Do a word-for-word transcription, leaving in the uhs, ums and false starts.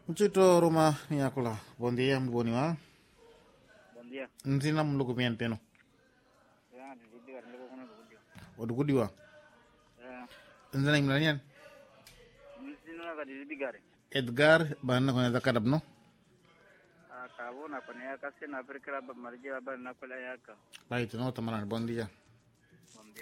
Mchito Roma Niakula. Buen día, muy bonito. Buen día. Nzina mluku mianteno. Ya, di gar lego kono do. Odugudi wa. Ya. Nzina imlanian. Nzina ga di gar. Edgar banna kona zakadab no. Ah, kabo na kone ya kase na perkara ba marje ba na kula ya ka. Right, no tamaran. Buen día.